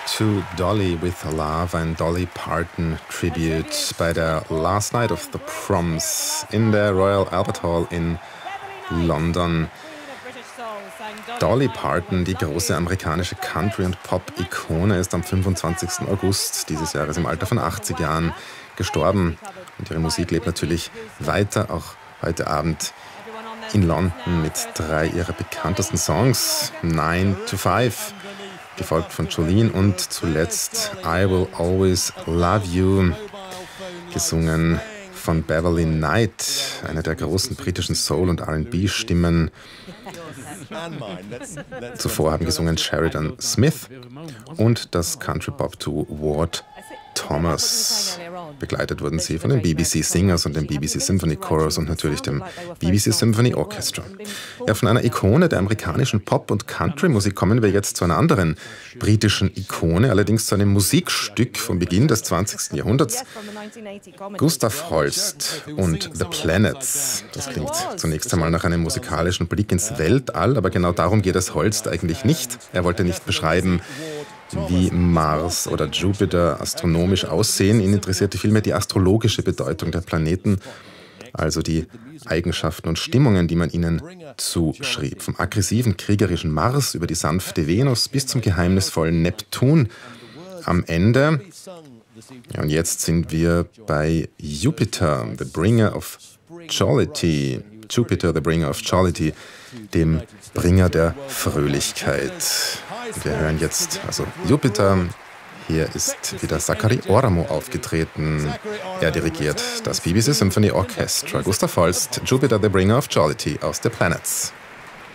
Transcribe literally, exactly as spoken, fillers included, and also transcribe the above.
to Dolly with Love, ein Dolly Parton Tribute bei der Last Night of the Proms in der Royal Albert Hall in London. Dolly Parton, die große amerikanische Country- und Pop-Ikone, ist am fünfundzwanzigsten August dieses Jahres im Alter von achtzig Jahren gestorben. Und ihre Musik lebt natürlich weiter, auch heute Abend in London mit drei ihrer bekanntesten Songs, Nine to Five, gefolgt von Jolene und zuletzt I Will Always Love You, gesungen von Beverly Knight, einer der großen britischen Soul- und R and B-Stimmen. Zuvor haben gesungen Sheridan Smith und das Country-Pop-Duo Ward Thomas. Begleitet wurden sie von den B B C Singers und dem B B C Symphony Chorus und natürlich dem B B C Symphony Orchestra. Ja, von einer Ikone der amerikanischen Pop- und Country-Musik kommen wir jetzt zu einer anderen britischen Ikone, allerdings zu einem Musikstück vom Beginn des zwanzigsten Jahrhunderts. Gustav Holst und The Planets. Das klingt zunächst einmal nach einem musikalischen Blick ins Weltall, aber genau darum geht es Holst eigentlich nicht. Er wollte nicht beschreiben, wie Mars oder Jupiter astronomisch aussehen. Ihn interessierte vielmehr die astrologische Bedeutung der Planeten, also die Eigenschaften und Stimmungen, die man ihnen zuschrieb. Vom aggressiven, kriegerischen Mars über die sanfte Venus bis zum geheimnisvollen Neptun. Am Ende, ja, und jetzt sind wir bei Jupiter, the bringer of jollity. Jupiter, the bringer of jollity, dem Bringer der Fröhlichkeit. Wir hören jetzt also Jupiter. Hier ist wieder Zachary Oramo aufgetreten. Er dirigiert das B B C Symphony Orchestra. Gustav Holst, Jupiter, the bringer of jollity aus The Planets.